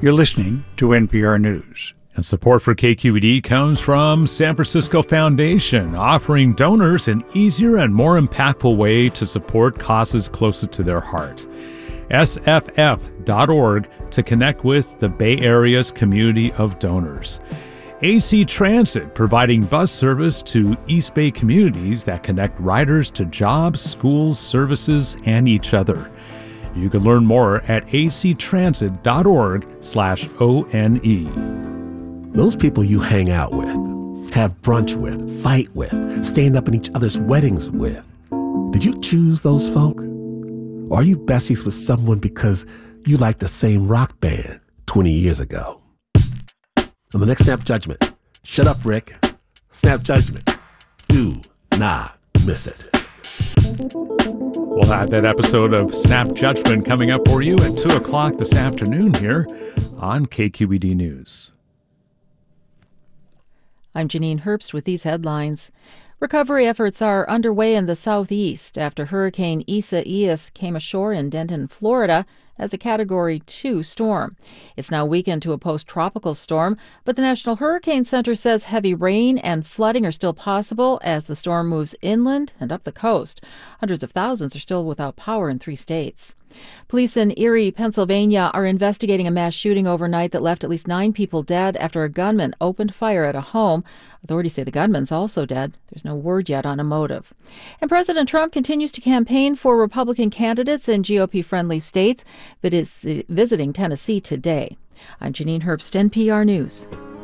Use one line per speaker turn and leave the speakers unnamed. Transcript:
You're listening to NPR News.
And support for KQED comes from San Francisco Foundation, offering donors an easier and more impactful way to support causes closest to their heart. SFF.org to connect with the Bay Area's community of donors. AC Transit, providing bus service to East Bay communities that connect riders to jobs, schools, services, and each other. You can learn more at actransit.org/ONE.
Those people you hang out with, have brunch with, fight with, stand up in each other's weddings with. Did you choose those folk? Or are you besties with someone because you like the same rock band 20 years ago? On the next Snap Judgment, shut up, Rick. Snap Judgment. Do not miss it.
We'll have that episode of Snap Judgment coming up for you at 2 o'clock this afternoon here on KQED News.
I'm Janine Herbst with these headlines. Recovery efforts are underway in the southeast after Hurricane Isaias came ashore in Denton, Florida, as a Category 2 storm. It's now weakened to a post-tropical storm, but the National Hurricane Center says heavy rain and flooding are still possible as the storm moves inland and up the coast. Hundreds of thousands are still without power in 3 states. Police in Erie, Pennsylvania are investigating a mass shooting overnight that left at least 9 people dead after a gunman opened fire at a home. Authorities say the gunman's also dead. There's no word yet on a motive. And President Trump continues to campaign for Republican candidates in GOP-friendly states, but is visiting Tennessee today. I'm Janine Herbst, NPR News.